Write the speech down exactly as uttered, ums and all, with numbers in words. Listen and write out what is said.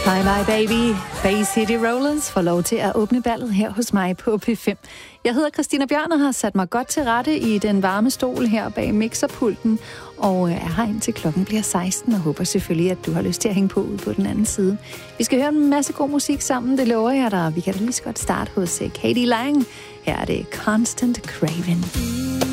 Bye bye baby. Bay City Rollers får lov til at åbne ballet her hos mig på P fem. Jeg hedder Christina Bjørn og har sat mig godt til rette i den varme stol her bag mixerpulten, og er her indtil klokken bliver seksten, og håber selvfølgelig, at du har lyst til at hænge på ud på den anden side. Vi skal høre en masse god musik sammen, det lover jeg dig. Vi kan da lige så godt starte hos Katie Lang. Her er det Constant Craving.